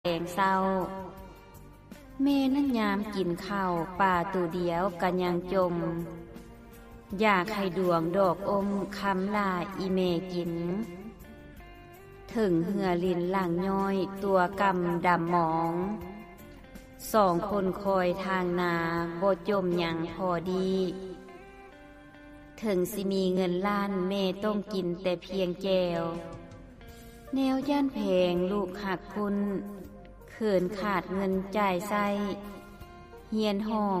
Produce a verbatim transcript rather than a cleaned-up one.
แกงเศร้าเมนั่นยามกินข้าวป่าตูเดียวกันยังจมอยากให้ดวงดอกอมคำลาอีเมกินถึงเหือลินหลังย้อยตัวกำดำหมองสองคนคอยทางนาบ่จมหยังพอดีถึงสิมีเงินล้านเมต้องกินแต่เพียงแก้วแนวย่านแพงลูกหักคุณเขินขาดเงินจ่ายใส่เฮียนห้อง